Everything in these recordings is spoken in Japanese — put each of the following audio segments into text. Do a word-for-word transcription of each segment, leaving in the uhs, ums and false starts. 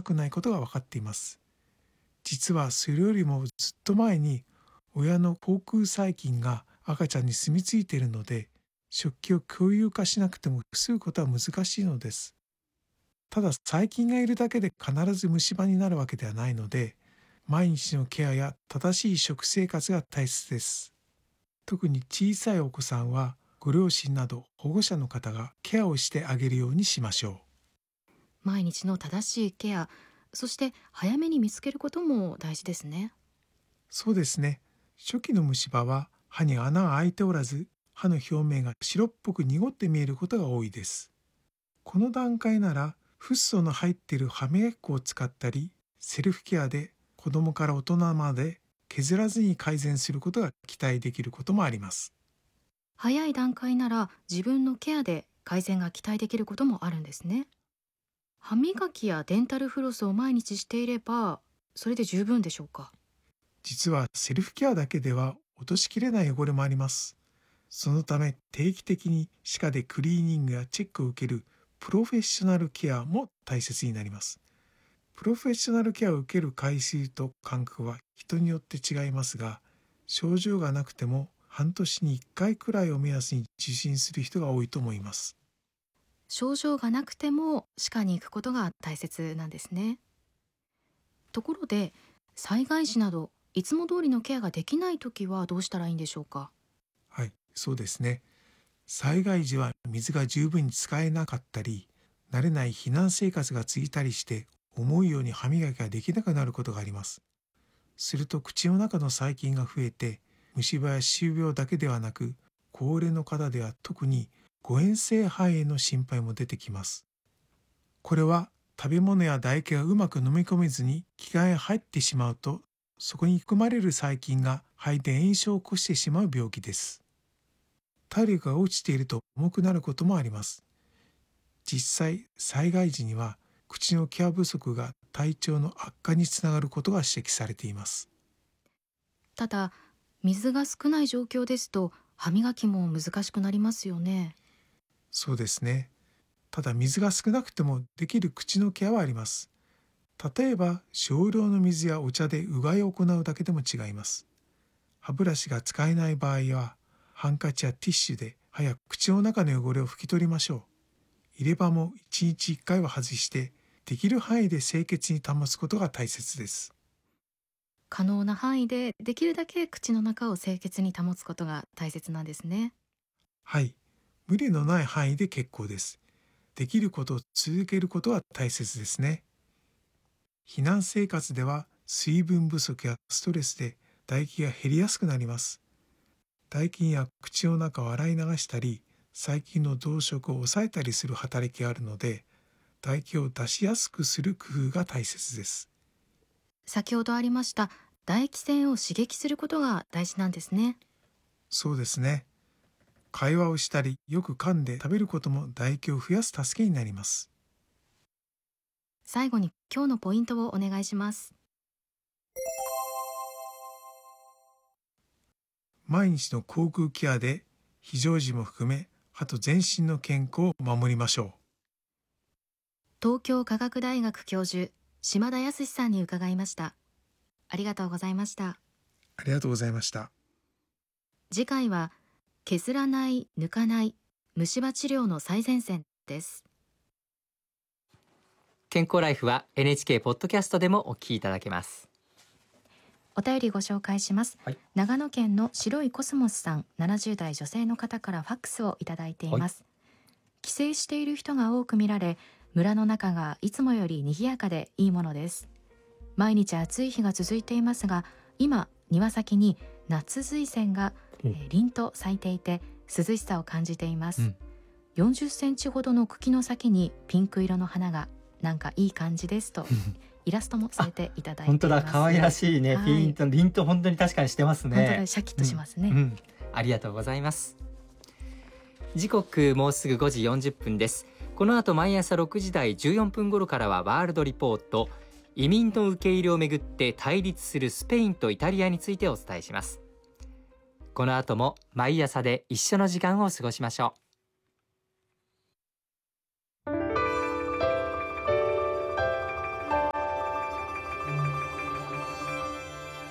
くないことが分かっています。実はそれよりもずっと前に親の口腔細菌が赤ちゃんに住み着いているので、食器を共有化しなくても防ぐことは難しいのです。ただ細菌がいるだけで必ず虫歯になるわけではないので、毎日のケアや正しい食生活が大切です。特に小さいお子さんはご両親など保護者の方がケアをしてあげるようにしましょう。 毎日の正しいケア、そして早めに見つけることも大事ですね。 そうですね。初期の虫歯は歯に穴が開いておらず、歯の表面が白っぽく濁って見えることが多いです。この段階ならフッ素の入っている歯磨き粉を使ったり、セルフケアで子供から大人まで削らずに改善することが期待できることもあります。 早い段階なら自分のケアで改善が期待できることもあるんですね。歯磨きやデンタルフロスを毎日していればそれで十分でしょうか？ 実はセルフケアだけでは落としきれない汚れもあります。そのため定期的に歯科でクリーニングやチェックを受けるプロフェッショナルケアも大切になります。プロフェッショナルケアを受ける回数と間隔は人によって違いますが、症状がなくても半年にいっかいくらいを目安に受診する人が多いと思います。 症状がなくても歯科に行くことが大切なんですね。ところで災害時などいつも通りのケアができないときはどうしたらいいんでしょうか？ はい、そうですね。災害時は水が十分に使えなかったり、慣れない避難生活が続いたりして思うように歯磨きができなくなることがあります。すると口の中の細菌が増えて、虫歯や歯周病だけではなく、高齢の方では特に誤嚥性肺炎の心配も出てきます。これは食べ物や唾液がうまく飲み込めずに気管へ入ってしまうと、そこに含まれる細菌が肺で炎症を起こしてしまう病気です。体力が落ちていると重くなることもあります。実際、災害時には口のケア不足が体調の悪化につながることが指摘されています。 ただ水が少ない状況ですと歯磨きも難しくなりますよね。 そうですね。ただ水が少なくてもできる口のケアはあります。例えば少量の水やお茶でうがいを行うだけでも違います。歯ブラシが使えない場合はハンカチやティッシュで歯や口の中の汚れを拭き取りましょう。入れ歯もいちにちいっかいは外してできる範囲で清潔に保つことが大切です。 可能な範囲でできるだけ口の中を清潔に保つことが大切なんですね。 はい、無理のない範囲で結構です。できることを続けることは大切ですね。避難生活では水分不足やストレスで唾液が減りやすくなります。唾液や口の中を洗い流したり、細菌の増殖を抑えたりする働きがあるので、唾液を出しやすくする工夫が大切です。 先ほどありました唾液腺を刺激することが大事なんですね。 そうですね。会話をしたり、よく噛んで食べることも唾液を増やす助けになります。 最後に今日のポイントをお願いします。 毎日の口腔ケアで非常時も含め歯と全身の健康を守りましょう。 東京科学大学教授島田康さんに伺いました。ありがとうございました。 ありがとうございました。 次回は削らない抜かない虫歯治療の最前線です。 健康ライフは エヌエイチケー ポッドキャストでもお聞きいただけます。 お便りご紹介します、はい、長野県の白いコスモスさん、ななじゅう代女性の方からファックスをいただいています、はい、帰省している人が多く見られ、村の中がいつもより賑やかでいいものです。毎日暑い日が続いていますが、今庭先に夏水仙が、うんえー、凛と咲いていて涼しさを感じています、うん、よんじゅっセンチほどの茎の先にピンク色の花がなんかいい感じですとイラストも添えていただいています。 本当だ、可愛らしいね、はい、ピーンと凛と本当に確かにしてますね。 本当だ、シャキッとしますね、 うんうん、ありがとうございます。時刻もうすぐごじよんじゅっぷんです。この後毎朝ろくじ台じゅうよんぷん頃からはワールドリポート、移民の受け入れをめぐって対立するスペインとイタリアについてお伝えします。この後も毎朝で一緒の時間を過ごしましょう。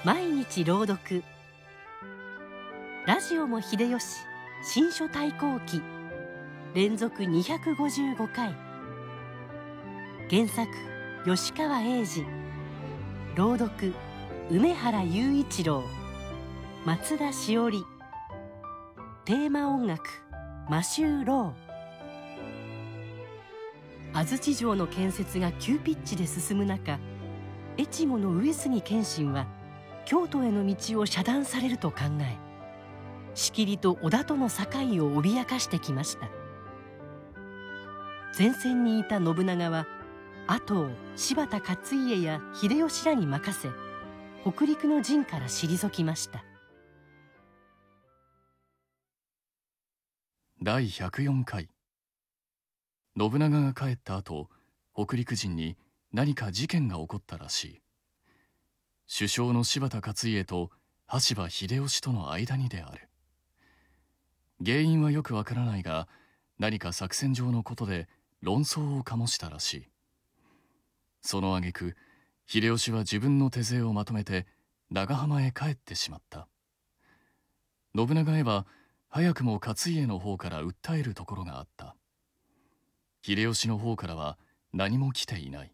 毎日朗読。ラジオも秀吉新書対抗記連続にひゃくごじゅうごかい。原作吉川英治、朗読梅原雄一郎、松田しおり。テーマ音楽マシュー・ロー。安土城の建設が急ピッチで進む中、越後の上杉謙信は京都への道を遮断されると考え、しきりと織田との境を脅かしてきました。前線にいた信長は後を柴田勝家や秀吉らに任せ、北陸の陣から退きました。 だいひゃくよんかい。信長が帰った後、北陸陣に何か事件が起こったらしい。首相の柴田勝家と羽柴秀吉との間にである。原因はよくわからないが、何か作戦上のことで論争を醸したらしい。その挙句、秀吉は自分の手勢をまとめて長浜へ帰ってしまった。信長へは早くも勝家の方から訴えるところがあった。秀吉の方からは何も来ていない。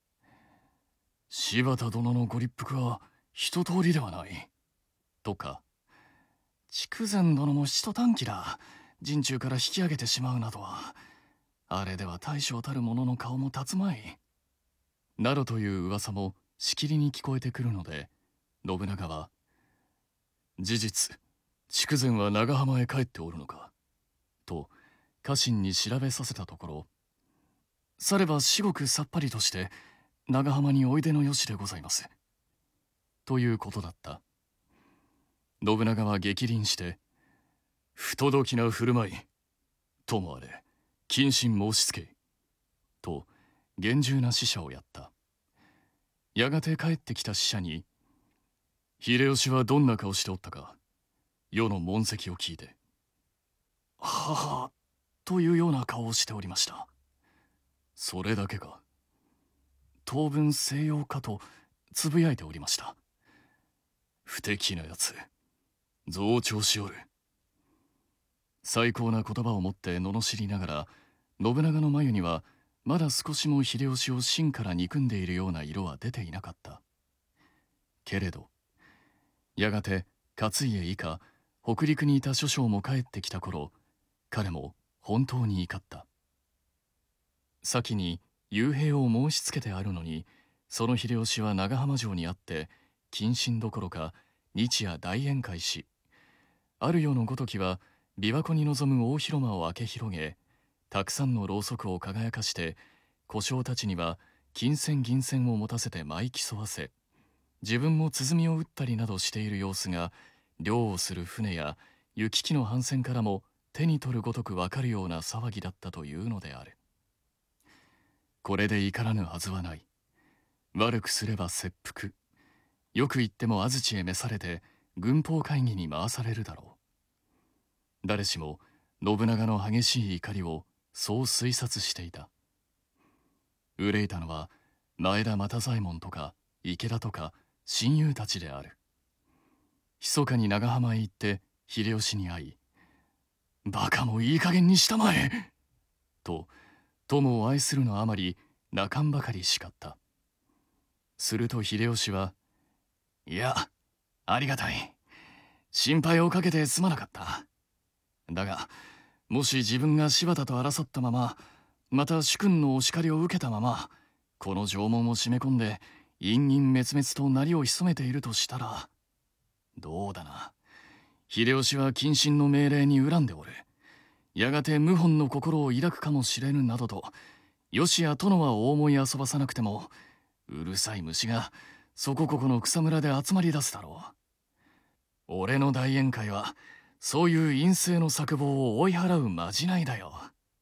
柴田殿のご立腹は一通りではない。とか、筑前殿も一短期だ。陣中から引き上げてしまうなどは、あれでは大将たる者の顔も立つまい。などという噂もしきりに聞こえてくるので、信長は、事実、筑前は長浜へ帰っておるのかと家臣に調べさせたところ、されば至極さっぱりとして長浜においでのよしでございますということだった。信長は激凛して、不届きな振る舞いともあれ謹慎申しつけと厳重な使者をやった。やがて帰ってきた使者に、秀吉はどんな顔しておったか世の問責を聞いて、ははというような顔をしておりました。それだけか。当分西洋かとつぶやいておりました。不敵なやつ、増長しおる。最高な言葉をもって罵りながら、信長の眉にはまだ少しも秀吉を芯から憎んでいるような色は出ていなかった。けれどやがて勝家以下北陸にいた諸将も帰ってきた頃、彼も本当に怒った。先に幽閉を申しつけてあるのに、その秀吉は長浜城にあって謹慎どころか日夜大宴会し、ある夜のごときは琵琶湖に臨む大広間を明け広げ、たくさんのろうそくを輝かして、小将たちには金銭銀銭を持たせて舞い競わせ、自分も鼓を打ったりなどしている様子が、漁をする船や行き来の帆船からも手に取るごとくわかるような騒ぎだったというのである。これで怒らぬはずはない。悪くすれば切腹。よく言っても安土へ召されて軍法会議に回されるだろう。誰しも信長の激しい怒りをそう推察していた。憂いたのは前田又左衛門とか池田とか親友たちである。密かに長浜へ行って秀吉に会い、バカもいい加減にしたまえと友を愛するのあまり泣かんばかり叱った。すると秀吉は、いや、ありがたい。心配をかけてすまなかった。だが、もし自分が柴田と争ったまま、また主君のお叱りを受けたまま、この城門を締め込んで、陰陰滅滅となりを潜めているとしたら、どうだな。秀吉は謹慎の命令に恨んでおる。やがて謀反の心を抱くかもしれぬなどと、吉や殿は大思い遊ばさなくても、うるさい虫がそこここの草むらで集まり出すだろう。俺の大宴会は、そういう陰性の策謀を追い払うまじないだよ。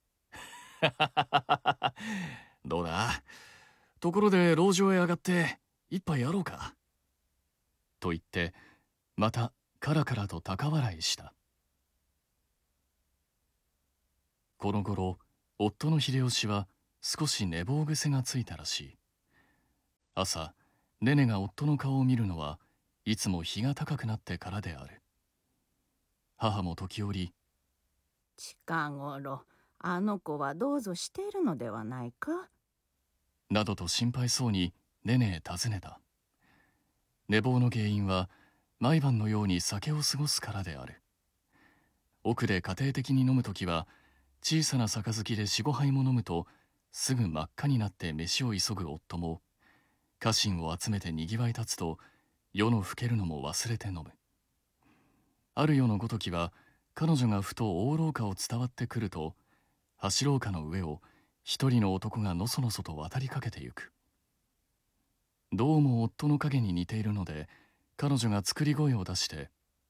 どうだ？ところで籠城へ上がって一杯やろうか。と言って、またカラカラと高笑いした。この頃、夫の秀吉は少し寝坊癖がついたらしい。朝、ネネが夫の顔を見るのはいつも日が高くなってからである。母も時折、 近頃あの子はどうぞしているのではないか。 などと心配そうにねねへ尋ねた。寝坊の原因は毎晩のように酒を過ごすからである。奥で家庭的に飲むときは小さな杯で四五杯も飲むとすぐ真っ赤になって飯を急ぐ夫も、家臣を集めてにぎわい立つと夜の更けるのも忘れて飲む。ある夜のごときは彼女がふと大廊下を伝わってくると、橋廊下の上を一人の男がのそのそと渡りかけてゆく。どうも夫の影に似ているので、彼女が作り声を出して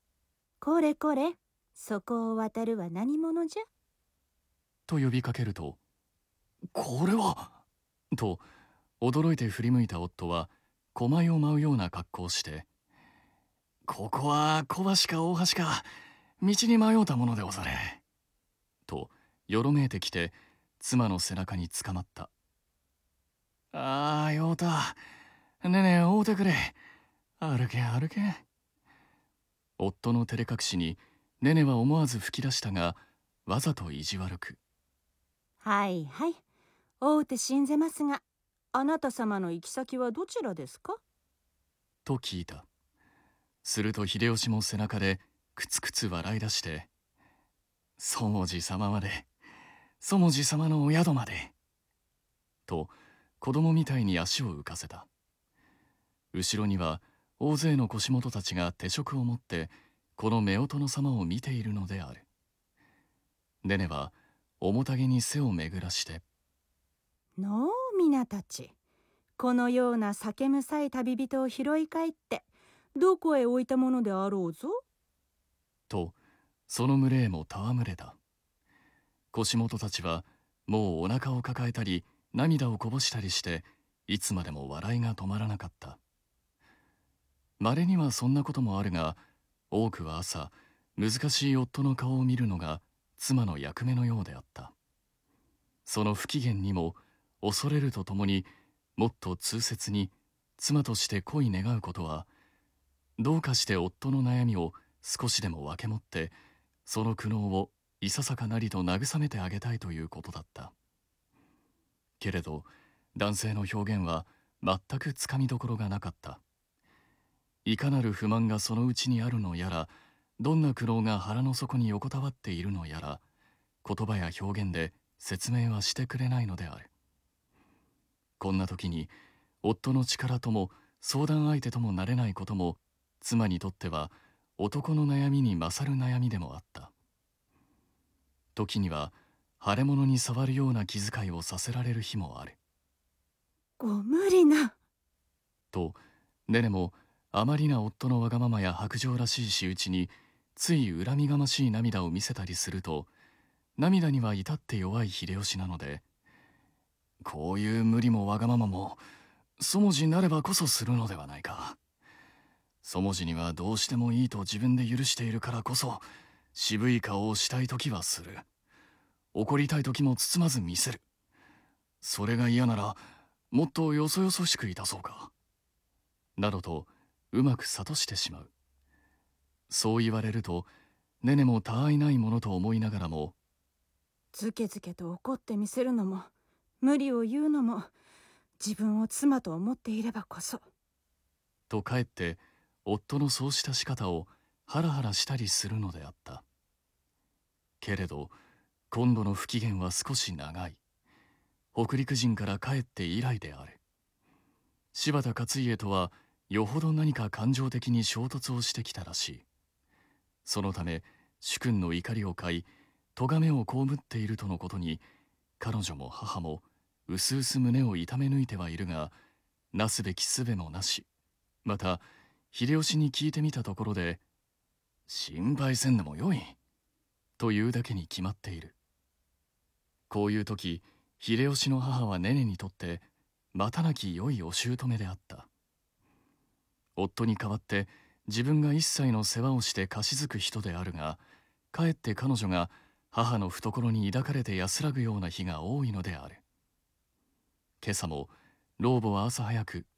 「これこれ、そこを渡るは何者じゃ?」 と呼びかけると、これはと驚いて振り向いた夫は狛江を舞うような格好をして、ここは小橋か大橋か道に迷うたものでござれとよろめいてきて妻の背中につかまった。ああ、ようた、ねえねえ、会うてくれ、歩け歩け。夫の照れ隠しにねねは思わず吹き出したが、わざと意地悪く、 はいはい、会うて信ぜますが、あなた様の行き先はどちらですか? と聞いた。すると秀吉も背中でくつくつ笑い出して、そもじ様まで、そもじ様のお宿まで、と子供みたいに足を浮かせた。後ろには大勢の腰元たちが手食を持ってこの夫婦の様を見ているのである。ねねは面影に背を巡らして、 のう皆たち、このような酒むさい旅人を拾い帰ってどこへ置いたものであろうぞ。 とその群れへも戯れた。腰元たちはもうお腹を抱えたり涙をこぼしたりして、いつまでも笑いが止まらなかった。まれにはそんなこともあるが、多くは朝難しい夫の顔を見るのが妻の役目のようであった。その不機嫌にも恐れるとともに、もっと痛切に妻として恋願うことは、どうかして夫の悩みを少しでも分け持って、その苦悩をいささかなりと慰めてあげたいということだった。けれど男性の表現は全くつかみどころがなかった。いかなる不満がそのうちにあるのやら、どんな苦悩が腹の底に横たわっているのやら、言葉や表現で説明はしてくれないのである。こんな時に夫の力とも相談相手ともなれないことも、妻にとっては男の悩みに勝る悩みでもあった。時には腫れ物に触るような気遣いをさせられる日もある。 ご無理な。 とねねもあまりな夫のわがままや薄情らしい仕打ちについ恨みがましい涙を見せたりすると、涙には至って弱い秀吉なので、こういう無理もわがままもそもじなればこそするのではないか。そもじにはどうしてもいいと自分で許しているからこそ、渋い顔をしたい時はする。怒りたい時も包まず見せる。それが嫌ならもっとよそよそしくいたそうか。などとうまく諭してしまう。そう言われるとねねも他愛ないものと思いながらも、 ずけずけと怒ってみせるのも無理を言うのも、自分を妻と思っていればこそ。 とかえって夫のそうした仕方をハラハラしたりするのであった。けれど今度の不機嫌は少し長い。北陸人から帰って以来である。柴田勝家とはよほど何か感情的に衝突をしてきたらしい。そのため主君の怒りを買い咎めを被っているとのことに、彼女も母もうすうす胸を痛め抜いてはいるが、なすべき術もなし。また秀吉に聞いてみたところで、心配せんでもよいというだけに決まっている。こういう時、秀吉の母はねねにとってまたなき良いお姑であった。夫に代わって自分が一切の世話をして貸し付く人であるが、かえって彼女が母の懐に抱かれて安らぐような日が多いのである。今朝も老母は朝早く